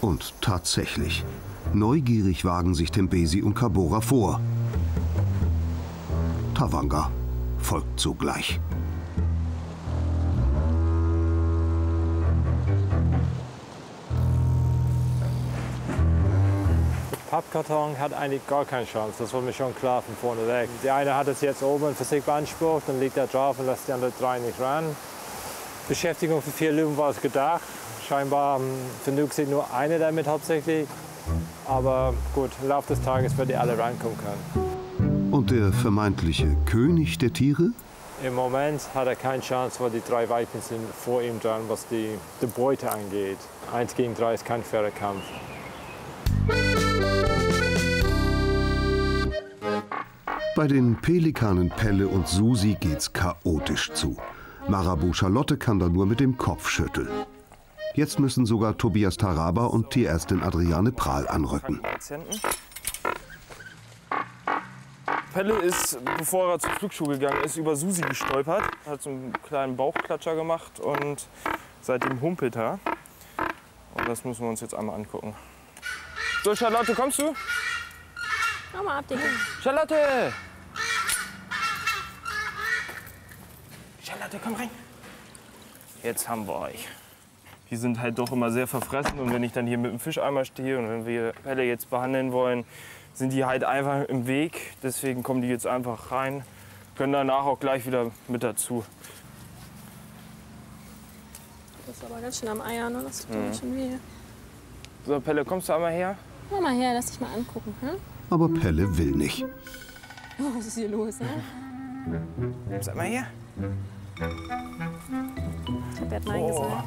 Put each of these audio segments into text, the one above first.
Und tatsächlich, neugierig wagen sich Tembesi und Kabora vor. Tavanga folgt sogleich. Pappkarton hat eigentlich gar keine Chance, das war mir schon klar von vorne weg. Der eine hat es jetzt oben für sich beansprucht, dann liegt er drauf und lässt die anderen drei nicht ran. Beschäftigung für 4 Löwen war es gedacht. Scheinbar für Nuuk nur eine damit hauptsächlich. Aber gut, im Laufe des Tages wird die alle rankommen können. Und der vermeintliche König der Tiere? Im Moment hat er keine Chance, weil die 3 Weibchen sind vor ihm dran, was die Beute angeht. 1 gegen 3 ist kein fairer Kampf. Bei den Pelikanen Pelle und Susi geht's chaotisch zu. Marabu Charlotte kann da nur mit dem Kopf schütteln. Jetzt müssen sogar Tobias Taraba und Tierärztin Adriane Prahl anrücken. Pelle ist, bevor er zur Flugschule gegangen ist, über Susi gestolpert. Hat so einen kleinen Bauchklatscher gemacht und seitdem humpelt er. Und das müssen wir uns jetzt einmal angucken. So, Charlotte, kommst du? Komm mal ab, Digga. Charlotte! Charlotte, komm rein. Jetzt haben wir euch. Die sind halt doch immer sehr verfressen. Und wenn ich dann hier mit dem Fischeimer stehe und wenn wir Pelle jetzt behandeln wollen, sind die halt einfach im Weg. Deswegen kommen die jetzt einfach rein. Können danach auch gleich wieder mit dazu. Das ist aber ganz schön am Eier, ne? Das tut ganz schön weh. So, Pelle, kommst du einmal her? Komm mal her, lass dich mal angucken. Hm? Aber Pelle will nicht. Oh, was ist hier los, ne? Sag mal her. Ich hab Nein gesagt.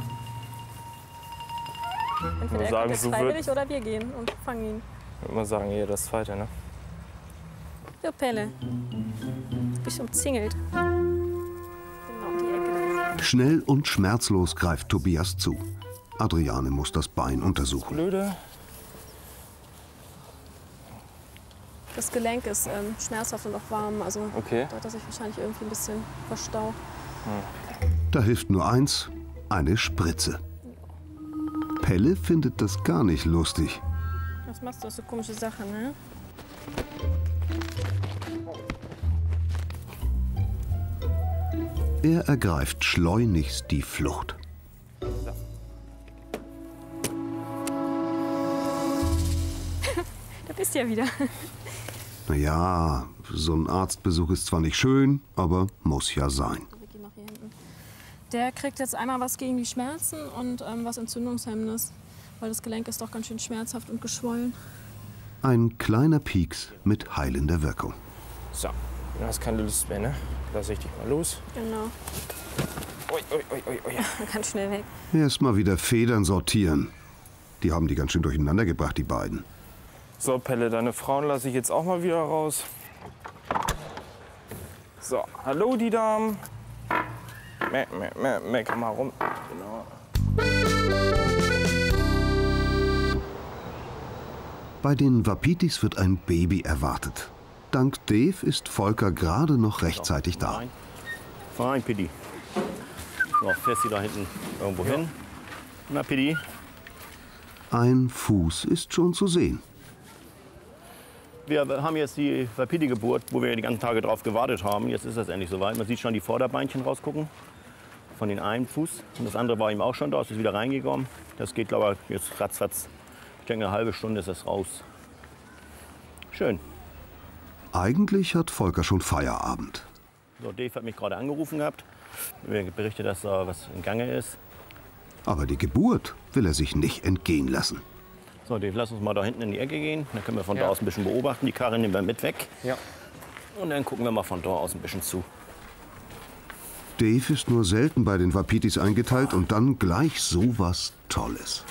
Entweder er kommt jetzt freiwillig oder wir gehen und fangen ihn. Ich würde mal sagen, hier das Zweite, ne? So, Pelle. Du bist umzingelt. Genau um die Ecke. Schnell und schmerzlos greift Tobias zu. Adriane muss das Bein untersuchen. Blöde. Das Gelenk ist schmerzhaft und auch warm. Also Okay. da hat er sich wahrscheinlich irgendwie ein bisschen verstaucht. Da hilft nur eins, eine Spritze. Pelle findet das gar nicht lustig. Was machst du? Das ist so komische Sache, ne? Er ergreift schleunigst die Flucht. Da bist du ja wieder. Naja, so ein Arztbesuch ist zwar nicht schön, aber muss ja sein. Wir gehen noch hier hinten. Der kriegt jetzt einmal was gegen die Schmerzen und was Entzündungshemmendes. Weil das Gelenk ist doch ganz schön schmerzhaft und geschwollen. Ein kleiner Pieks mit heilender Wirkung. So, du hast keine Lust mehr, ne? Lass ich dich mal los. Genau. Ui, ui, ui, ui, ui. Man kann schnell weg. Erst mal wieder Federn sortieren. Die haben die ganz schön durcheinander gebracht, die beiden. So, Pelle, deine Frauen lasse ich jetzt auch mal wieder raus. So, hallo, die Damen. Mecker mal rum. Genau. Bei den Wapitis wird ein Baby erwartet. Dank Dave ist Volker gerade noch rechtzeitig da. Fein, Pitti. So, fährst du da hinten irgendwo hin? Na, Pitti. Ein Fuß ist schon zu sehen. Wir haben jetzt die Wapiti-Geburt, wo wir die ganzen Tage drauf gewartet haben. Jetzt ist das endlich soweit. Man sieht schon die Vorderbeinchen rausgucken von den einen Fuß. Und das andere war ihm auch schon da, ist wieder reingekommen. Das geht, glaube ich, jetzt ratzfatz. Ich denke, eine halbe Stunde ist das raus. Schön. Eigentlich hat Volker schon Feierabend. So, Dave hat mich gerade angerufen gehabt. Mir berichtet, dass da was in Gange ist. Aber die Geburt will er sich nicht entgehen lassen. So, Dave, lass uns mal da hinten in die Ecke gehen. Dann können wir von da aus ein bisschen beobachten. Die Karre nehmen wir mit weg. Ja. Und dann gucken wir mal von da aus ein bisschen zu. Dave ist nur selten bei den Wapitis eingeteilt und dann gleich so was Tolles.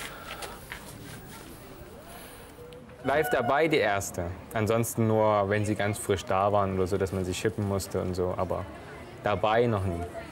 Live dabei die erste. Ansonsten nur, wenn sie ganz frisch da waren oder so, dass man sie schippen musste und so. Aber dabei noch nie.